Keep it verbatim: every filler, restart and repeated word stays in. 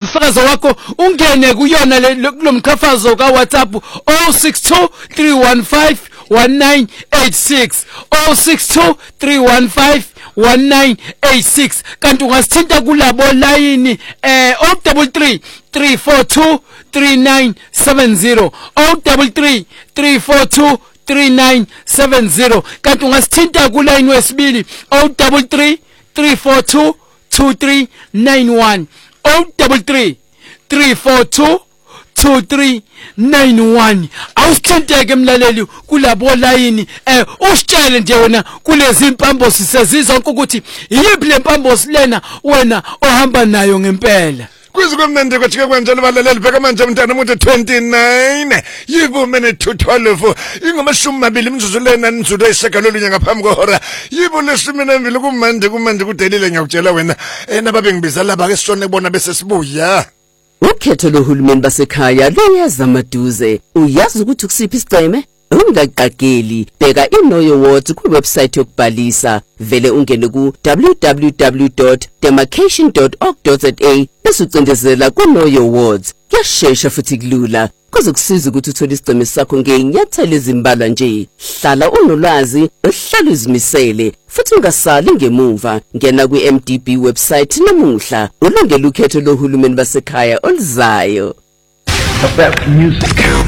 umsakazo wakho ungene kuyona kulomqhafazo ka WhatsApp zero six two three one five one nine eight six zero six two three one five one nine eight six kanti ungasithinta kulabo line eh zero three three three four two three nine seven zero zero three three three four two three nine seven zero kanti ungasithinta ku line wesibili zero three three three four two two three nine one zero three three three four two two three nine one awusithinteke mlaleli kulabo line eh usitshele nje wena kulezi impambo sisezizonke ukuthi yiphi lempambo lena wena ohamba nayo ngempela Kwizikomnende kwajike kwanjalo balaleli bheka manje umntana umuntu twenty-nine yibo minute to twelve ingomashumi amabili imzuzu lena nzulo esegalolunye ngaphambi kwehora yibo lesimi nembili kumande kumande kudelile ngiyakutshela wena enababe ngibiza laba ke sishone kubona bese sibuya ukhetho lohulumeni basekhaya leyeza maduze uyazi ukuthi kusiphi isigceme ungaqageli bheka iNoyo Awards ku website yokubhalisa vele ungene ku w w w dot demarcation dot org dot za bese ucindezela ku Noyo Awards kuyashesha futhi kulula kuzokusiza ukuthi uthole isigceme sakho ngenyathelo ezimbalwa nje hlala unolwazi uhlale uzimisele futhi ungasali ngemuva ngena ku M D B website namuhla ulungele ukhetho lohulumeni basekhaya olizayo The best music.